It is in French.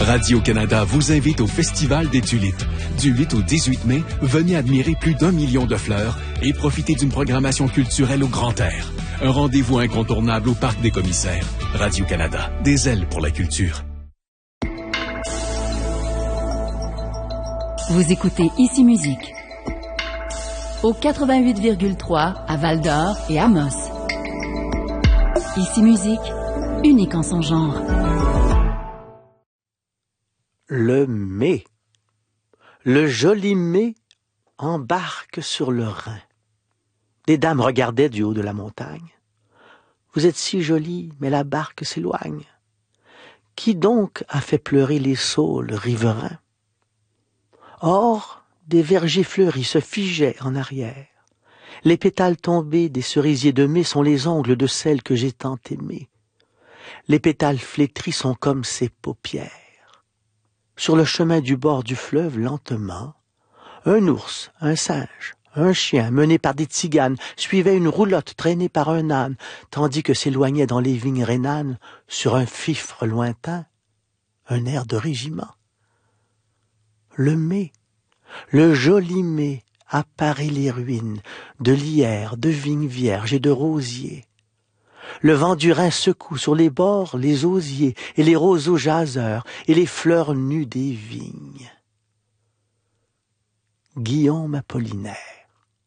Radio-Canada vous invite au Festival des Tulipes. Du 8 au 18 mai, venez admirer plus d'1 million de fleurs et profiter d'une programmation culturelle au grand air. Un rendez-vous incontournable au Parc des Commissaires. Radio-Canada, des ailes pour la culture. Vous écoutez Ici Musique au 88,3 à Val-d'Or et Amos. Ici Musique, unique en son genre. Le mai. Le joli mai embarque sur le Rhin. Des dames regardaient du haut de la montagne. Vous êtes si jolie, mais la barque s'éloigne. Qui donc a fait pleurer les saules riverains? Or, des vergers fleuris se figeaient en arrière. Les pétales tombés des cerisiers de mai sont les ongles de celle que j'ai tant aimée. Les pétales flétris sont comme ses paupières. Sur le chemin du bord du fleuve, lentement, un ours, un singe, un chien mené par des tziganes suivait une roulotte traînée par un âne, tandis que s'éloignait dans les vignes rhénanes, sur un fifre lointain, un air de régiment. Le mai, le joli mai, apparaît les ruines de lierres, de vignes vierges et de rosiers. Le vent du Rhin secoue sur les bords les osiers et les roseaux jaseurs et les fleurs nues des vignes. Guillaume Apollinaire.